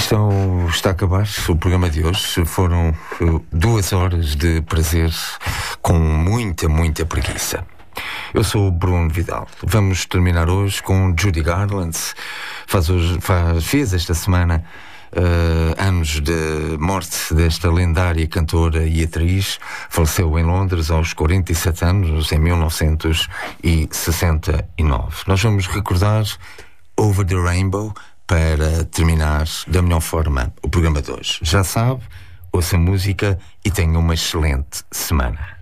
Está a acabar o programa de hoje. Foram 2 horas de prazer com muita preguiça. Eu sou o Bruno Vidal. Vamos terminar hoje com Judy Garland. Fez esta semana anos de morte desta lendária cantora e atriz. Faleceu em Londres aos 47 anos, em 1969. Nós vamos recordar Over the Rainbow para terminar da melhor forma o programa de hoje. Já sabe, ouça música e tenha uma excelente semana.